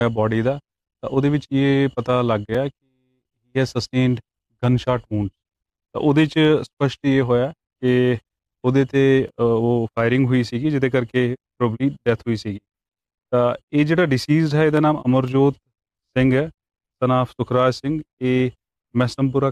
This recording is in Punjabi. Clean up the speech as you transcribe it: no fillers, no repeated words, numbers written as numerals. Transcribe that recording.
ਬੋਡੀ ਦਾ, ਤਾਂ ਉਹਦੇ ਵਿੱਚ ਇਹ ਪਤਾ ਲੱਗ ਗਿਆ ਕਿ he has sustained gun shot ਵੂੰਡ। ਤਾਂ ਉਹਦੇ 'ਚ ਸਪਸ਼ਟ ਇਹ ਹੋਇਆ ਕਿ ਉਹਦੇ 'ਤੇ ਉਹ ਫਾਇਰਿੰਗ ਹੋਈ ਸੀਗੀ, ਜਿਹਦੇ ਕਰਕੇ ਪ੍ਰੋਬਬਲੀ ਡੈਥ ਹੋਈ ਸੀਗੀ। ਤਾਂ ਇਹ ਜਿਹੜਾ ਡਿਸੀਜ਼ਡ ਹੈ, ਇਹਦਾ ਨਾਮ ਅਮਰਜੋਤ ਸਿੰਘ ਹੈ, ਸਨ ਆਫ ਸੁਖਰਾਜ ਸਿੰਘ। ਇਹ ਮੈਸਮਪੁਰਾ